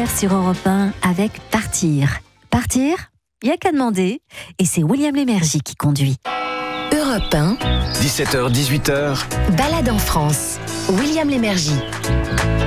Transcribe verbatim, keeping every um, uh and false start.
hier sur Europe un avec Partir. Partir, il n'y a qu'à demander, et c'est William Lémergie qui conduit. Europe un, dix-sept heures dix-huit heures, Balade en France. William Lémergie.